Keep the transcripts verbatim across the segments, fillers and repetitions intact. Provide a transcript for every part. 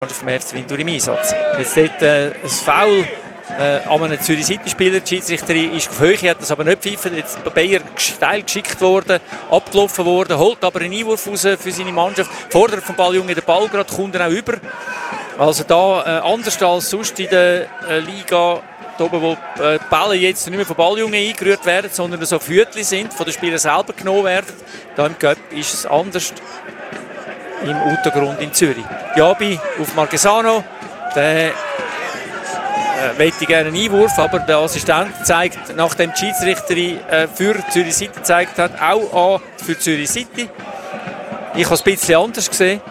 vom F C Winterthur im Einsatz. Jetzt dort äh, ein Foul äh, an einem Zürich-City-Spieler. Die Schiedsrichterin ist auf Höhe, hat das aber nicht pfeifen. Jetzt ist Bayer steil geschickt worden, abgelaufen worden, holt aber einen Einwurf raus für seine Mannschaft. Fordert vom Balljungen den Ball gerade, kommt dann auch über. Also da äh, anders als sonst in der äh, Liga, da oben, wo äh, die Bälle jetzt nicht mehr von Balljungen eingerührt werden, sondern so Viertel sind, von den Spielern selber genommen werden. Da im Cup ist es anders. Im Untergrund in Zürich. Diaby auf Marquesano. Der äh, möchte gerne einen Einwurf, aber der Assistent zeigt, nachdem die Schiedsrichterin äh, für Zürich City gezeigt hat, auch an für Zürich City. Ich habe es ein bisschen anders gesehen.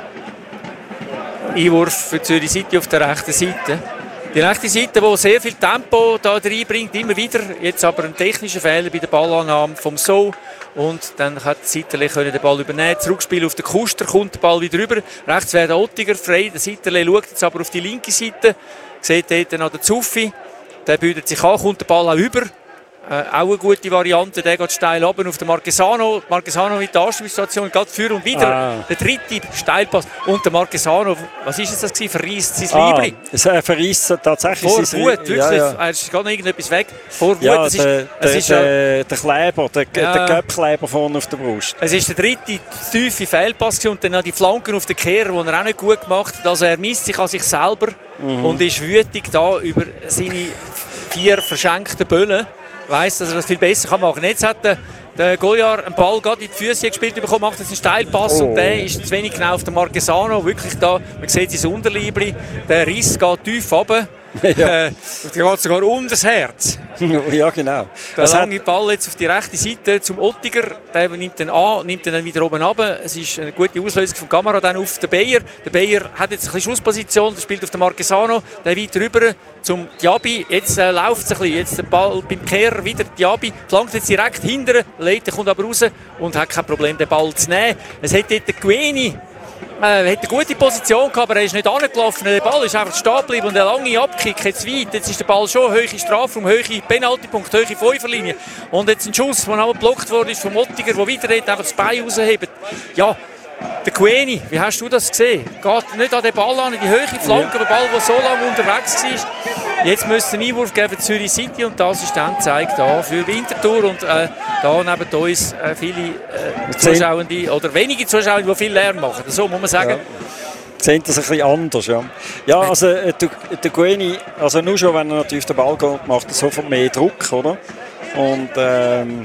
Einwurf für Zürich City auf der rechten Seite. Die rechte Seite, die sehr viel Tempo da reinbringt, immer wieder. Jetzt aber ein technischer Fehler bei der Ballannahme vom So. Und dann hat Sitterle den Ball übernehmen, zurückspielen auf den Kuster, kommt der Ball wieder rüber. Rechts wäre der Ottiger frei, der Sitterle schaut jetzt aber auf die linke Seite, sieht dort noch den Zuffi, der bietet sich an, kommt der Ball auch über. Äh, auch eine gute Variante, der geht steil runter auf den Marquesano. Marquesano mit der Anspielstation geht für und wieder. Ah. Der dritte Steilpass. Und der Marquesano, was war das gewesen? Verreisst sein ah, Liebling. Er verreisst tatsächlich vor sein Wut, wirklich. Ja, ja. Er ist gar noch irgendetwas weg. Vor Wut. Ja, das ist, der, es der, ist der, der Kleber, der, ja, der Göppkleber vorne auf der Brust. Es ist der dritte tiefe Fehlpass und dann noch die Flanken auf den Kehrer, die er auch nicht gut gemacht hat. Also er misst sich an sich selber mhm. und ist wütig da über seine vier verschenkten Böllen. Weiss, dass er das viel besser machen kann. Jetzt hat der, der Goyard einen Ball gerade in die Füße gespielt bekommen, macht jetzt einen Steilpass oh. und der ist zu wenig genau auf den Marquesano. Wirklich da, man sieht sein Unterliebli, der Riss geht tief runter. Ja. Äh, der geht sogar um das Herz. Ja, genau. Der das lange hat... Ball jetzt auf die rechte Seite zum Ottiger. Der nimmt den an, nimmt den dann wieder oben runter. Es ist eine gute Auslösung vom Kamera dann auf den Bayer. Der Bayer hat jetzt eine bisschen Schussposition, der spielt auf den Marquesano. Der weiter rüber zum Diaby. Jetzt äh, läuft es ein bisschen. Jetzt der Ball beim Kehrer wieder Diaby. Flankt jetzt direkt hinterher. Leiter kommt aber raus und hat kein Problem, den Ball zu nehmen. Es hat dort der Gueni. Er äh, hat eine gute Position gehabt, aber er ist nicht angelaufen. Der Ball ist einfach stehen geblieben und ein langer Abkick jetzt weit. Jetzt ist der Ball schon hohe Strafraum, hohe Penaltypunkt, hohe Fünferlinie. Und jetzt ein Schuss, der auch geblockt worden ist vom Ottiger, der wieder einfach das Bein raushebt. Ja, der Queni, wie hast du das gesehen? Geht nicht an den Ball an, die hohe Flanke, der Ball, der so lange unterwegs war. Jetzt müsste ein Einwurf geben für Zürich City und der Assistent zeigt da für Winterthur und äh, da neben uns äh, viele äh, Zuschauende oder wenige Zuschauer, die viel Lärm machen. So muss man sagen. Ja. Sehen das ein bisschen anders, ja. Ja, also äh, der Gueni, also nur schon, wenn er natürlich den Ball geht, macht er sofort mehr Druck, oder? Und ähm,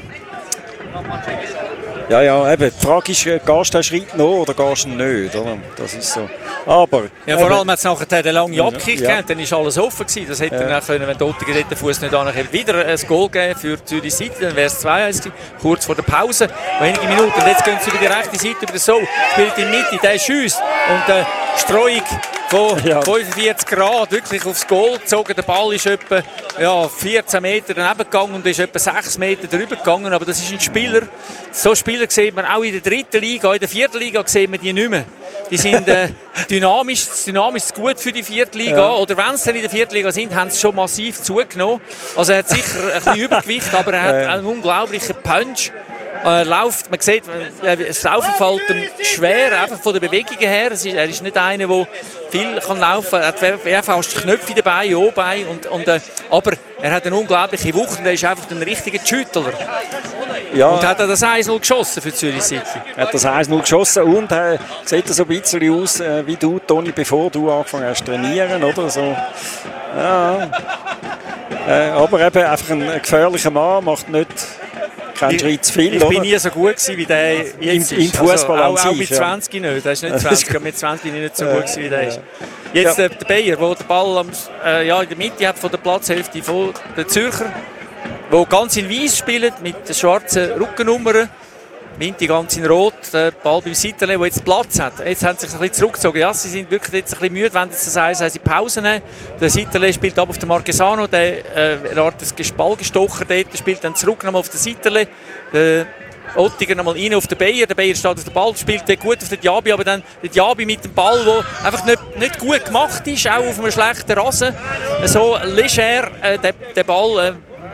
ja, ja, eben, die Frage ist, gehst du den Schritt noch oder gehst du nicht, oder? Das ist so. Aber... Ja, vor allem hat es nachher den langen Abkick ja. gegeben, dann war alles offen gewesen. Das hätte ja. dann auch können, wenn Ottiger den Fuß nicht anhält, wieder ein Goal geben für Zürich City, dann wäre es zwei eins gewesen, kurz vor der Pause, wenige Minuten. Und jetzt gehen sie über die rechte Seite, über den So, spielt in die Mitte, der schießt und äh, Streuung von ja. fünfundvierzig Grad wirklich aufs Goal gezogen. Der Ball ist etwa ja, vierzehn Meter daneben gegangen und ist etwa sechs Meter drüber gegangen. Aber das ist ein Spieler. So Spieler sieht man auch in der dritten Liga, in der vierten Liga sieht man die nicht mehr. Die sind äh, dynamisch, dynamisch gut für die vierte Liga. Ja. Oder wenn sie in der vierten Liga sind, haben sie schon massiv zugenommen. Also er hat sicher ein bisschen Übergewicht, aber er hat ja. einen unglaublichen Punch. Er läuft, man sieht, das Laufen fällt ihm schwer, einfach von den Bewegungen her. Es ist, er ist nicht einer, der viel kann laufen kann. Er hat fast Knöpfe dabei, O-Bein. Und, und, äh, aber er hat eine unglaubliche Wucht und er ist einfach ein richtiger Schüttler. Ja. Und hat er das eins null geschossen für Zürich City? Er hat das eins null geschossen und äh, sieht so ein bisschen aus äh, wie du, Toni, bevor du angefangen hast zu trainieren, oder? So. Ja. Äh, aber eben einfach ein gefährlicher Mann, macht nicht... Ich, Schritt zu viel, ich bin nie so gut wie der jetzt im, im Fußball also, auch, an auch mit zwanzig ja. nicht. Der ist nicht zwanzig, aber mit zwanzig nicht so gut wie der ist. Jetzt ja. der Bayer, der den Ball am, äh, ja, in der Mitte hat von der Platzhälfte von der Zürcher, der ganz in Weiß spielt mit den schwarzen Rückennummern. Minti ganz in Rot, der Ball beim Sitterle, der jetzt Platz hat. Jetzt haben sie sich ein bisschen zurückgezogen. Ja, sie sind wirklich jetzt ein bisschen müde, wenn sie das eins eins Pause nehmen. Der Sitterle spielt ab auf den Marquesano, der äh, er hat das Ball gestochen dort, spielt dann zurück nochmal auf den Sitterle. Der Ottiger nochmal rein auf den Bayer. Der Bayer steht auf den Ball, spielt dort gut auf den Diaby, aber dann der Diaby mit dem Ball, der einfach nicht, nicht gut gemacht ist, auch auf einem schlechten Rasen. So leger, äh, der, der Ball... Äh,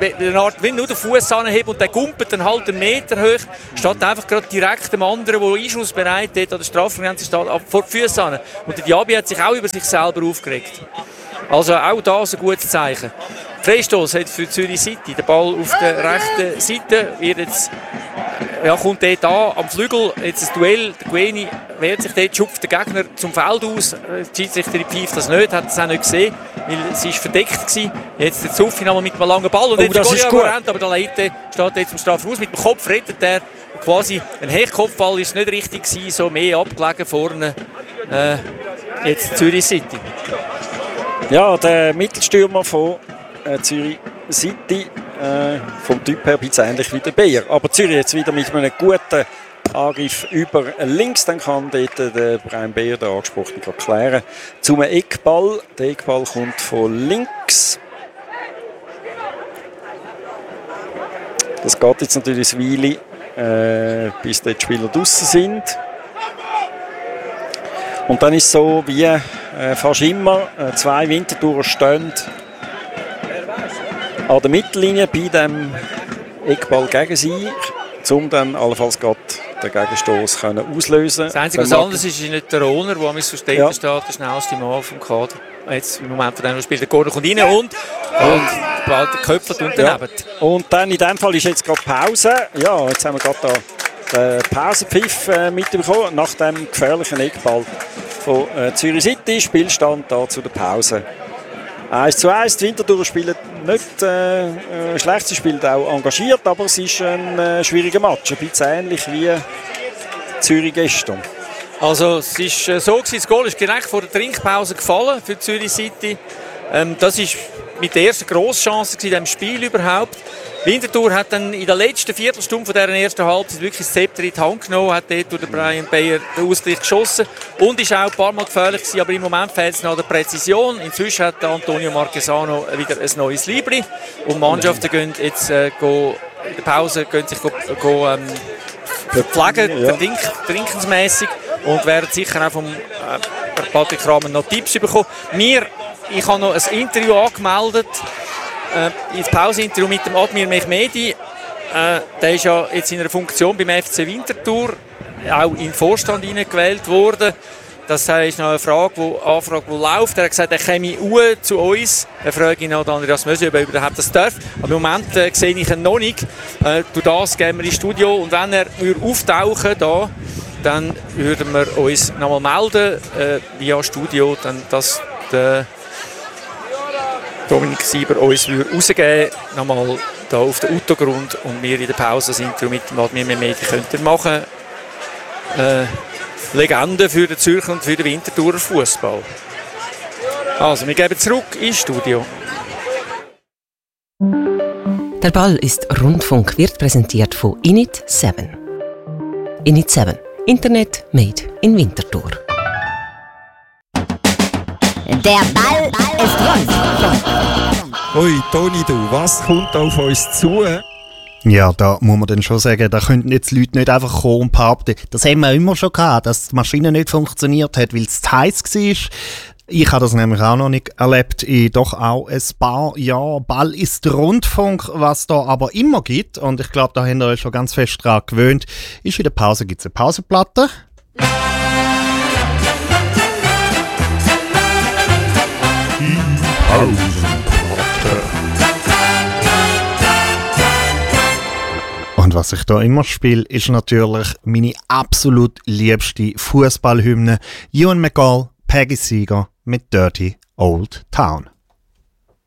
eine Art, wenn nur den Fuß anhebt und der gumpelt dann halt einen Meter hoch, steht einfach gerade direkt dem anderen, der einschussbereit ist, an der Strafgrenze steht, vor die Füße an. Und der Diaby hat sich auch über sich selber aufgeregt. Also auch das ein gutes Zeichen. Freistoß hat für Zürich City. Der Ball auf der rechten Seite wird jetzt, ja, kommt dort an, am Flügel. Jetzt ein Duell. Der Gueni wehrt sich dort, schupft der Gegner zum Feld aus. Die Schiedsrichterin pfeift das nicht, hat es auch nicht gesehen, weil sie war verdeckt gewesen. Jetzt der Zuffi nochmal mit einem langen Ball. Und oh, jetzt das ist gut. Rennt, aber der Leite steht jetzt im Strafraum aus. Mit dem Kopf rettet er quasi. Ein Hechkopfball ist nicht richtig gewesen, so mehr abgelegen vorne. Äh, jetzt Zürich City. Ja, der Mittelstürmer von äh, Zürich City, äh, vom Typ her ein bisschen ähnlich wie der Bayer. Aber Zürich jetzt wieder mit einem guten Angriff über links, dann kann dort der Brian Bayer, der angesprochene, klären. Zum Eckball. Der Eckball kommt von links. Das geht jetzt natürlich eine Weile, äh, bis die Spieler draussen sind. Und dann ist es so, wie äh, fast immer äh, zwei Winterthurer stehen an der Mittellinie bei dem Eckball gegen sich, um dann allenfalls gerade den Gegenstoß können auslösen. Das Einzige, was anders ist, ist nicht der Rohner, der am Verstehen ja. steht, der schnellste Mann vom Kader. Jetzt im Moment von dem spielt der Corner kommt rein und, und der Ball köpfelt und daneben. Ja. Und dann in dem Fall ist jetzt gerade Pause. Ja, jetzt haben wir gerade da den Pausenpfiff äh, mitbekommen, nach dem gefährlichen Eckball von äh, Zürich City. Spielstand da zu der Pause. eins zu eins, die Winterthurer spielen nicht äh, äh, schlecht, sie spielen auch engagiert, aber es ist ein äh, schwieriger Match, ein bisschen ähnlich wie Zürich gestern. Also es ist äh, so gewesen, das Goal ist direkt vor der Trinkpause gefallen für Zürich City. Ähm, das ist mit der ersten Grosschance in diesem Spiel überhaupt. Winterthur hat dann in der letzten Viertelstunde von dieser ersten Halbzeit wirklich das Zepter in die Hand genommen, hat dort durch den Brian Bayer den Ausgleich geschossen und ist auch ein paar Mal gefährlich gewesen, aber im Moment fehlt es noch an der Präzision. Inzwischen hat Antonio Marquesano wieder ein neues Libri und die Mannschaften gehen jetzt äh, go, in der Pause gehen sich go, go, ähm, verpflegen, ja. trinkensmässig und werden sicher auch vom äh, Patrick Kramer noch Tipps bekommen. Wir, ich habe noch ein Interview angemeldet, Äh, ins Pauseninterview mit dem Admir Mehmedi. Äh, der ist ja jetzt in einer Funktion beim F C Winterthur auch in den Vorstand hineingewählt worden. Das ist noch eine Frage, wo, Anfrage, die läuft. Er hat gesagt, er käme zu uns. Er fragt ihn noch Andreas Mösi, ob er überhaupt das darf. Aber im Moment äh, sehe ich ihn noch nicht. Äh, durch das gehen wir ins Studio. Und wenn er auftauchen da, dann würden wir uns noch mal melden äh, via Studio, dann, dass der Dominik Sieber uns rausgeben, nochmal hier auf den Autogrund und wir in der Pause sind und mit dem Admir Mehmedi könnt ihr machen. Äh, Legende für den Zürcher und für den Winterthurer Fußball. Also, wir geben zurück ins Studio. Der Ball ist Rundfunk, wird präsentiert von Init sieben. Init sieben. Internet made in Winterthur. Der Ball ist rund. Hoi, Toni, du, was kommt auf uns zu? Ja, da muss man dann schon sagen, da könnten jetzt die Leute nicht einfach kommen und behaupten, das haben wir immer schon gehabt, dass die Maschine nicht funktioniert hat, weil es zu heiß war. Ich habe das nämlich auch noch nicht erlebt in doch auch ein paar Jahren. Ball ist Rundfunk, was da aber immer gibt, und ich glaube, da habt ihr euch schon ganz fest daran gewöhnt, ist in der Pause gibt es eine Pausenplatte. Und was ich da immer spiele, ist natürlich meine absolut liebste Fußballhymne. Ewan McCall, Peggy Seeger mit Dirty Old Town.